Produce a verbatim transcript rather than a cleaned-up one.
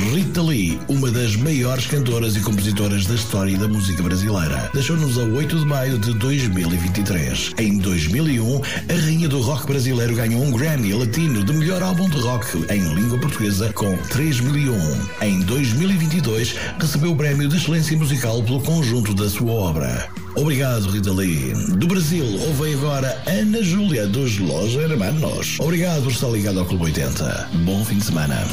Rita Lee, uma das maiores cantoras e compositoras da história da música brasileira, deixou-nos a oito de maio de dois mil e vinte e três. Em dois mil e um, a rainha do rock brasileiro ganhou um Grammy Latino de melhor álbum de rock em língua portuguesa com três mil e um. Em dois mil e vinte e dois, recebeu o Prémio de Excelência Musical pelo conjunto da sua obra. Obrigado, Rita Lee. Do Brasil, ouve agora Ana Júlia dos Los Hermanos. Obrigado por estar ligado ao Clube oitenta. Bom fim de semana.